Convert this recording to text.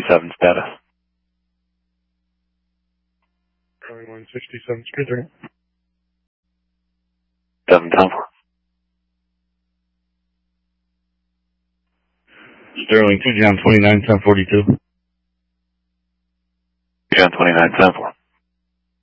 167 status. Sterling 167, Street 3. 7-10. Sterling 2 John 29, 1042. John 29, 10-4.